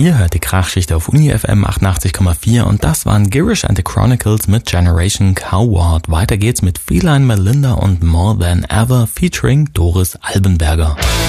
Ihr hört die Krachschicht auf Uni FM 88,4 und das waren Girish and the Chronicles mit Generation Coward. Weiter geht's mit Feline Melinda und More Than Ever featuring Doris Albenberger.